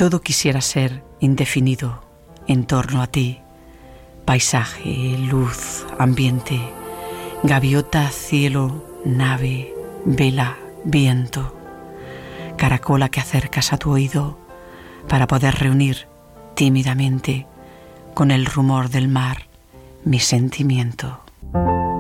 Todo quisiera ser indefinido en torno a ti. Paisaje, luz, ambiente, gaviota, cielo, nave, vela, viento, caracola que acercas a tu oído para poder reunir tímidamente con el rumor del mar mi sentimiento.